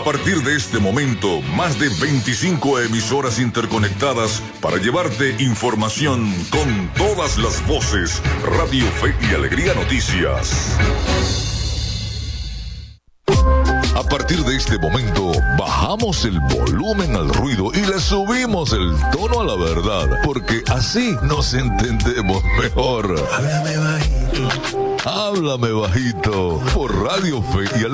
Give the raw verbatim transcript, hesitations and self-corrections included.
partir de este momento, más de veinticinco emisoras interconectadas para llevarte información con todas las voces. Radio Fe y Alegría Noticias. A partir de este momento, bajamos el volumen al ruido y le subimos el tono a la verdad, porque así nos entendemos mejor. Háblame bajito. Háblame bajito por Radio Fe y Alegría.